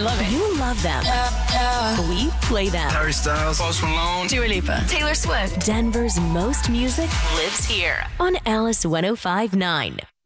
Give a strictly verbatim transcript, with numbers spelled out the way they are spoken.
love it. You love them. We play them. Harry Styles, Post Malone, Dua Lipa, Taylor Swift. Denver's most music lives here on Alice one oh five point nine.